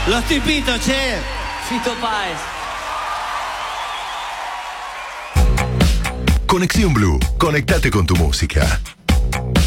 Los tipitos, che. Fito Páez. Conexión Blue. Conectate con tu música.